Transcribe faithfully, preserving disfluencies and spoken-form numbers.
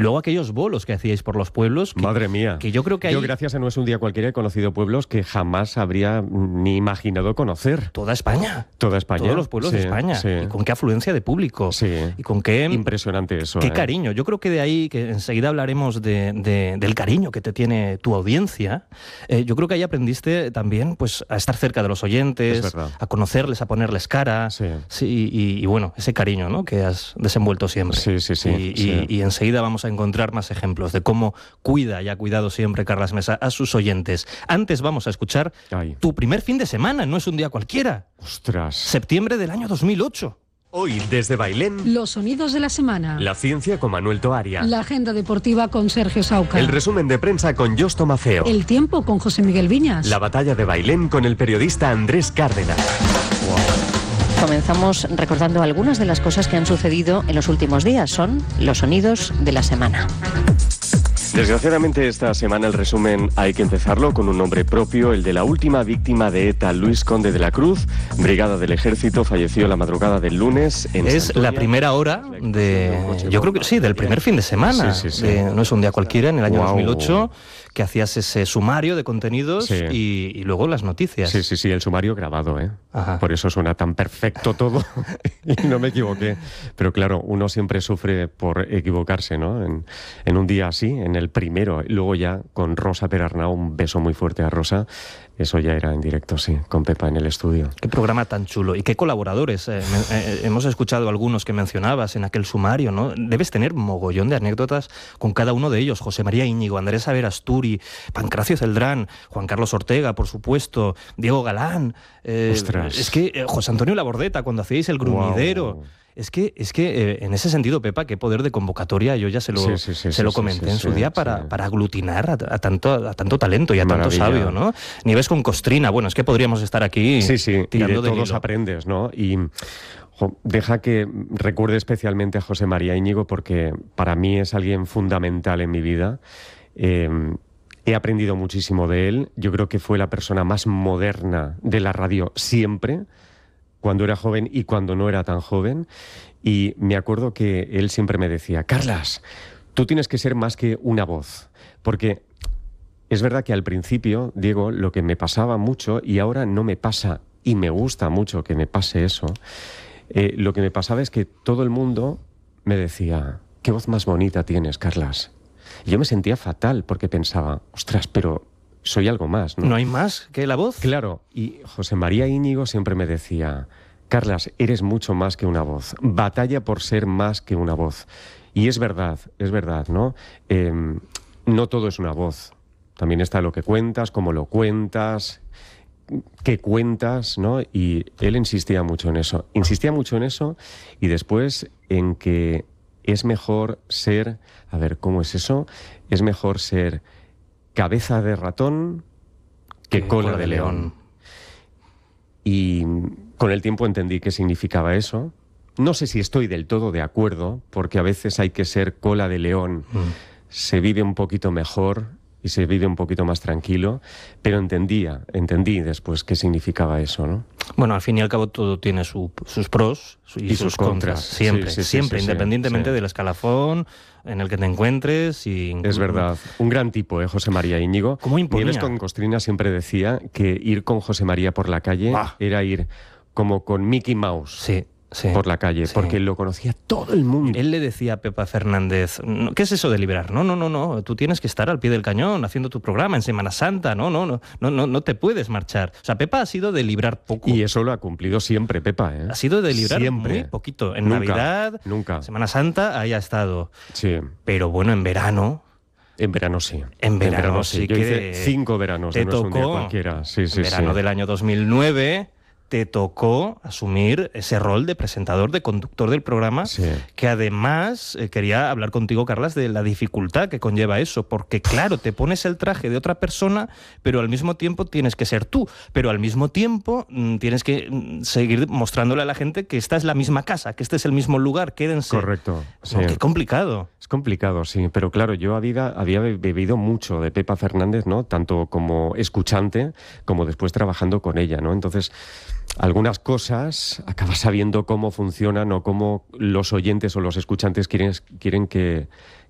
luego aquellos bolos que hacíais por los pueblos. Que, Madre mía. Que yo creo que hay... Yo, gracias a No es un día cualquiera, he conocido pueblos que jamás habría ni imaginado conocer. Toda España. Toda España. Todos los pueblos sí, de España. Sí. Y con qué afluencia de público. Sí. Y con qué... Impresionante eso. Qué ¿eh? cariño. Yo creo que de ahí, que enseguida hablaremos de, de, del cariño que te tiene tu audiencia, eh, yo creo que ahí aprendiste también pues, a estar cerca de los oyentes, a conocerles, a ponerles cara. Sí. Sí, y, y bueno, ese cariño, ¿no?, que has desenvuelto siempre. Sí, sí, sí. Y, sí. y, y enseguida vamos a encontrar más ejemplos de cómo cuida y ha cuidado siempre Carlas Mesa a sus oyentes. Antes vamos a escuchar Ay. tu primer fin de semana, No es un día cualquiera. Ostras. Septiembre del año dos mil ocho. Hoy, desde Bailén, los sonidos de la semana. La ciencia con Manuel Toaria. La agenda deportiva con Sergio Sauca. El resumen de prensa con Josto Mafeo. El tiempo con José Miguel Viñas. La batalla de Bailén con el periodista Andrés Cárdenas. Wow. Comenzamos recordando algunas de las cosas que han sucedido en los últimos días. Son los sonidos de la semana. Desgraciadamente esta semana el resumen hay que empezarlo con un nombre propio, el de la última víctima de ETA, Luis Conde de la Cruz, brigada del Ejército, falleció la madrugada del lunes en Es Santoña. La primera hora de, yo creo que sí, del primer fin de semana, sí, sí, sí. de No es un día cualquiera, en el año Wow. dos mil ocho, que hacías ese sumario de contenidos Sí. y, y luego las noticias. Sí, sí, sí, el sumario grabado, ¿eh? Ajá. Por eso suena tan perfecto todo y no me equivoqué. Pero claro, uno siempre sufre por equivocarse, ¿no? En, en un día así, en el primero. Luego ya con Rosa Perarnau, un beso muy fuerte a Rosa. Eso ya era en directo, sí, con Pepa en el estudio. Qué programa tan chulo. Y qué colaboradores. Eh, me, eh, hemos escuchado algunos que mencionabas en aquel sumario, ¿no? Debes tener mogollón de anécdotas con cada uno de ellos. José María Íñigo, Andrés Averasturi, Pancracio Celdrán, Juan Carlos Ortega, por supuesto, Diego Galán. Eh, Ostras. Es que eh, José Antonio Labordeta, cuando hacíais el Grumidero. Wow. Es que, es que eh, en ese sentido, Pepa, qué poder de convocatoria. Yo ya se lo, Sí, sí, sí, se sí, lo sí, comenté sí, en sí, su día sí. para, para aglutinar a, a, tanto, a tanto talento y a tanto Maravilla. sabio, ¿no? Nieves con Costrina. Bueno, es que podríamos estar aquí Sí, sí, y tirando de del todos hilo. aprendes, ¿no? Y jo, deja que recuerde especialmente a José María Íñigo porque para mí es alguien fundamental en mi vida. Eh, he aprendido muchísimo de él. Yo creo que fue la persona más moderna de la radio siempre, cuando era joven y cuando no era tan joven. Y me acuerdo que él siempre me decía, Carlas, tú tienes que ser más que una voz, porque es verdad que al principio, Diego, lo que me pasaba mucho, y ahora no me pasa, y me gusta mucho que me pase eso, eh, lo que me pasaba es que todo el mundo me decía, qué voz más bonita tienes, Carlas. Y yo me sentía fatal porque pensaba, ostras, pero soy algo más, ¿no? ¿No hay más que la voz? Claro, y José María Íñigo siempre me decía, Carlas, eres mucho más que una voz, batalla por ser más que una voz. Y es verdad, es verdad, ¿no? Eh, no todo es una voz, también está lo que cuentas, cómo lo cuentas, qué cuentas, ¿no? Y él insistía mucho en eso, insistía mucho en eso y después en que es mejor ser, a ver, ¿cómo es eso? Es mejor ser cabeza de ratón que cola, cola de león. león. Y con el tiempo entendí qué significaba eso. No sé si estoy del todo de acuerdo, porque a veces hay que ser cola de león. Mm. Se vive un poquito mejor y se vive un poquito más tranquilo, pero entendía, entendí después qué significaba eso, ¿no? Bueno, al fin y al cabo todo tiene su, sus pros y, y sus, sus contras. contras. Siempre, sí, sí, siempre, sí, sí, independientemente sí. del escalafón en el que te encuentres. Y... Es verdad. Un gran tipo, ¿eh? José María Íñigo. ¿Cómo imponía? Nieves con Costrina siempre decía que ir con José María por la calle ah. era ir como con Mickey Mouse. Sí. Sí, por la calle, sí. porque lo conocía todo el mundo. Él le decía a Pepa Fernández, ¿qué es eso de liberar? No, no, no, no, tú tienes que estar al pie del cañón haciendo tu programa en Semana Santa, no, no, no, no, no, no te puedes marchar. O sea, Pepa ha sido de librar poco. Y eso lo ha cumplido siempre, Pepa, ¿eh? Ha sido de librar siempre. muy poquito. En nunca, Navidad, nunca. Semana Santa, ahí ha estado. Sí. Pero bueno, en verano... En verano sí. En verano, en verano sí. sí Yo que hice cinco veranos, te de no es un día tocó, cualquiera. Sí, sí, en verano sí. del año dos mil nueve... te tocó asumir ese rol de presentador, de conductor del programa, sí. que además eh, quería hablar contigo, Carlas, de la dificultad que conlleva eso, porque claro, te pones el traje de otra persona, pero al mismo tiempo tienes que ser tú, pero al mismo tiempo mm, tienes que mm, seguir mostrándole a la gente que esta es la misma casa, que este es el mismo lugar, quédense. Correcto. Sí. No, qué complicado. Es complicado, sí, pero claro, yo había, había bebido mucho de Pepa Fernández, ¿no? Tanto como escuchante, como después trabajando con ella, ¿no? Entonces... algunas cosas acabas sabiendo cómo funcionan o cómo los oyentes o los escuchantes quieren, quieren que,